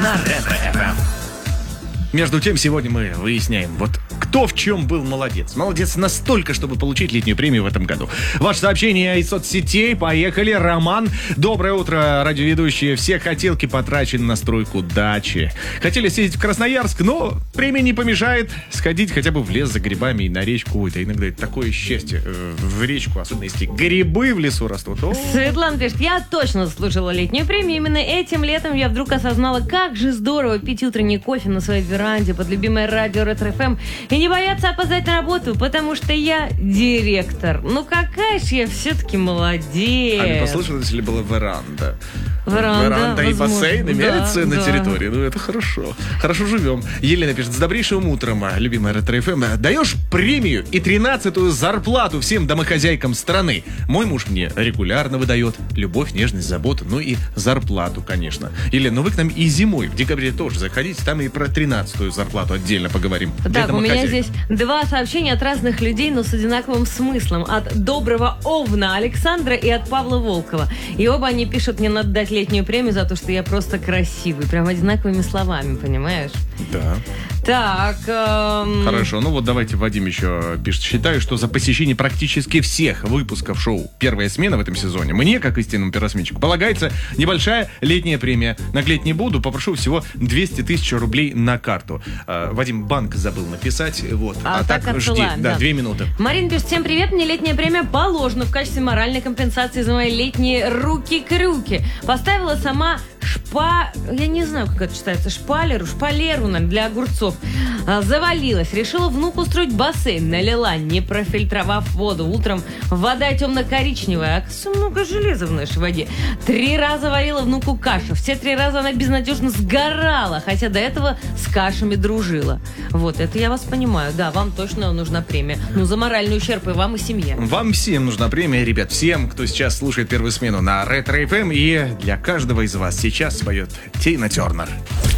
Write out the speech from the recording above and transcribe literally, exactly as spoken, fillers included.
на Ретро-эф эм. Между тем, сегодня мы выясняем, вот кто в чем был молодец. Молодец настолько, чтобы получить летнюю премию в этом году. Ваше сообщение из соцсетей. Поехали. Роман. Доброе утро, радиоведущие. Все хотелки потрачены на стройку дачи. Хотели съездить в Красноярск, но премия не помешает сходить хотя бы в лес за грибами и на речку. Ой, это иногда такое счастье э, в речку, особенно если грибы в лесу растут. О! Светлана пишет, я точно заслужила летнюю премию. Именно этим летом я вдруг осознала, как же здорово пить утренний кофе на своей веранде под любимое радио Ретро-эф эм и не бояться опоздать на работу, потому что я директор. Ну какая же я все-таки молодец. А не послышалось ли было веранда? Веранда, Веранда и возможно. бассейн имеются Да, на да. территории. Ну, это хорошо. Хорошо живем. Елена пишет, с добрейшим утром, любимая Ретро-эф эм. Даешь премию и тринадцатую зарплату всем домохозяйкам страны. Мой муж мне регулярно выдает любовь, нежность, заботу, ну и зарплату, конечно. Елена, ну вы к нам и зимой, в декабре тоже заходите, там и про тринадцатую зарплату отдельно поговорим. Так, у меня здесь два сообщения от разных людей, но с одинаковым смыслом. От доброго Овна Александра и от Павла Волкова. И оба они пишут, мне надо дать летнюю премию за то, что я просто красивый. Прям одинаковыми словами, понимаешь? Да. Так. Эм... Хорошо, ну вот давайте Вадим еще пишет. Считаю, что за посещение практически всех выпусков шоу «Первая смена» в этом сезоне мне, как истинному первосменщику, полагается небольшая летняя премия. Наглеть не буду, попрошу всего двести тысяч рублей на карту. Э, Вадим, банк забыл написать. Вот. А, а так, так жди. отсылаем, Да, да. две минуты. Марина пишет, всем привет, мне летняя премия положена в качестве моральной компенсации за мои летние руки-крюки. Поставила сама шпа... Я не знаю, как это читается. Шпалеру, шпалеру, наверное, для огурцов. А, завалилась. Решила внуку устроить бассейн. Налила, не профильтровав воду. Утром вода темно-коричневая, а много железа в нашей воде. Три раза варила внуку кашу. Все три раза она безнадежно сгорала, хотя до этого с кашами дружила. Вот, это я вас понимаю. Да, вам точно нужна премия. Ну, за моральный ущерб и вам, и семье. Вам всем нужна премия, ребят. Всем, кто сейчас слушает первую смену на Ретро-эф эм. И для каждого из вас сейчас споет Тина Тернер.